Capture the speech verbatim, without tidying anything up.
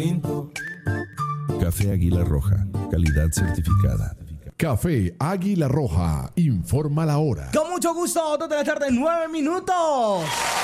Café Águila Roja, calidad certificada. Café Águila Roja, informa la hora. Con mucho gusto, dos de la tarde, nueve minutos.